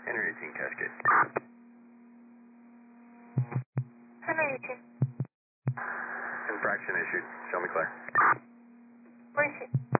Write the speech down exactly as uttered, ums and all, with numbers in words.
Henry eighteen Cascade. Henry eighteen. Infraction issued. Show me clear. Where is it?